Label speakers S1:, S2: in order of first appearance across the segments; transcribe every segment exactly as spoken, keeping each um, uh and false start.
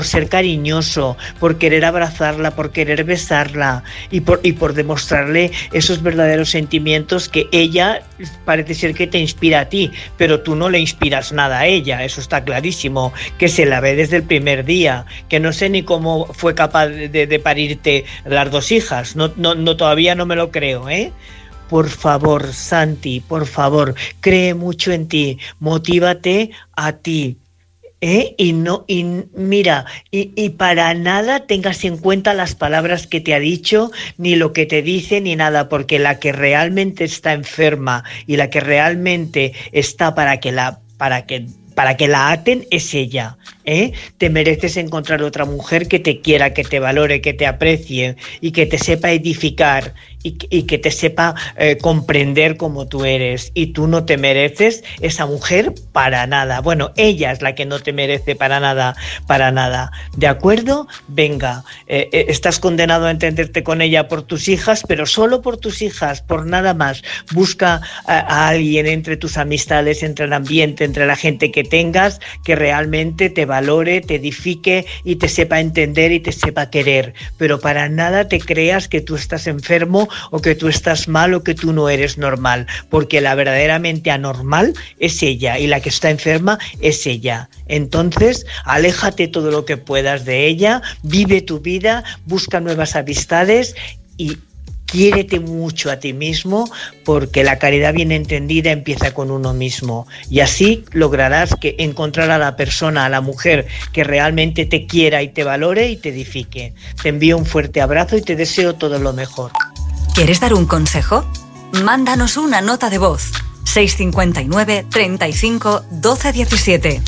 S1: ser cariñoso, por querer abrazarla, por querer besarla y por, y por demostrarle esos verdaderos sentimientos que ella parece ser que te inspira a ti, pero tú no le inspiras nada a ella, eso está clarísimo, que se la ve desde el primer día, que no sé ni cómo fue capaz de, de parirte las dos hijas, no, no, no, todavía no me lo creo, ¿eh? Por favor, Santi, por favor, cree mucho en ti, motívate a ti. ¿Eh? Y no, y mira, y, y para nada tengas en cuenta las palabras que te ha dicho, ni lo que te dice, ni nada, porque la que realmente está enferma y la que realmente está para que la, para que, para que la aten es ella. ¿Eh? Te mereces encontrar otra mujer que te quiera, que te valore, que te aprecie y que te sepa edificar y, y que te sepa eh, comprender como tú eres, y tú no te mereces esa mujer para nada. Bueno, ella es la que no te merece para nada, para nada. ¿De acuerdo? Venga, eh, eh, estás condenado a entenderte con ella por tus hijas, pero solo por tus hijas, por nada más. Busca a, a alguien entre tus amistades, entre el ambiente, entre la gente que tengas, que realmente te valore, te edifique y te sepa entender y te sepa querer, pero para nada te creas que tú estás enfermo o que tú estás mal o que tú no eres normal, porque la verdaderamente anormal es ella y la que está enferma es ella. Entonces, aléjate todo lo que puedas de ella, vive tu vida, busca nuevas amistades y quiérete mucho a ti mismo, porque la caridad bien entendida empieza con uno mismo, y así lograrás que encontrar a la persona, a la mujer que realmente te quiera y te valore y te edifique. Te envío un fuerte abrazo y te deseo todo lo mejor.
S2: ¿Quieres dar un consejo? Mándanos una nota de voz. seis cinco nueve, treinta y cinco, doce diecisiete.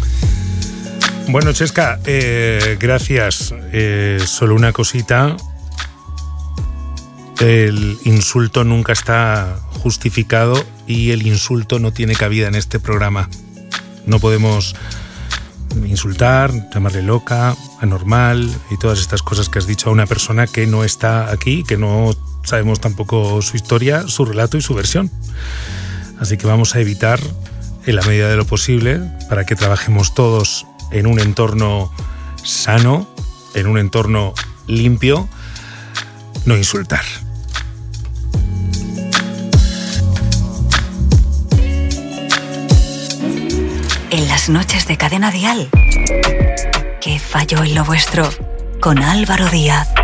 S3: Bueno, Chesca, eh, gracias. Eh, solo una cosita. El insulto nunca está justificado y el insulto no tiene cabida en este programa. No podemos insultar, llamarle loca, anormal y todas estas cosas que has dicho a una persona que no está aquí, que no sabemos tampoco su historia, su relato y su versión. Así que vamos a evitar, en la medida de lo posible, para que trabajemos todos en un entorno sano, en un entorno limpio, no insultar.
S2: En las noches de Cadena Dial, ¿qué falló en lo vuestro? Con Álvaro Díaz.